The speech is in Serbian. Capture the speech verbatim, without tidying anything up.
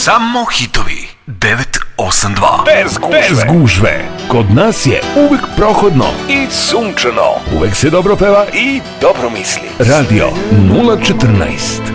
Samo hitovi devet osam dva. Bez gužve. Bez gužve. Kod nas je uvek prohodno i sunčano. Uvek se dobro peva i dobro misli. Radio nula četrnaest.